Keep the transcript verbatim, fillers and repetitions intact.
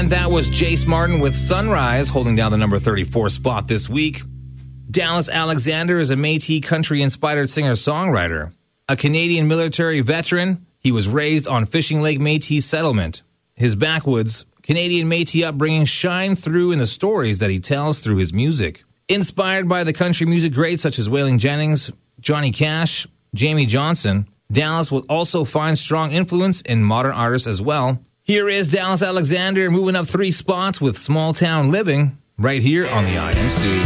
And that was Jace Martin with Sunrise, holding down the number thirty-four spot this week. Dallas Alexander is a Métis country-inspired singer-songwriter. A Canadian military veteran, he was raised on Fishing Lake Métis settlement. His backwoods, Canadian Métis upbringing shine through in the stories that he tells through his music. Inspired by the country music greats such as Waylon Jennings, Johnny Cash, Jamie Johnson, Dallas will also find strong influence in modern artists as well. Here is Dallas Alexander moving up three spots with Small Town Living right here on the I M C.